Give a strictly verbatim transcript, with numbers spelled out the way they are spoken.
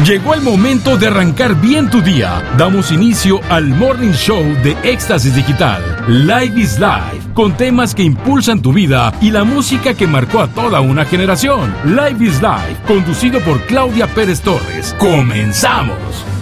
Llegó el momento de arrancar bien tu día. Damos inicio al Morning Show de Éxtasis Digital. Live is Life, con temas que impulsan tu vida y la música que marcó a toda una generación. Live is Life, conducido por Claudia Pérez Torres. ¡Comenzamos!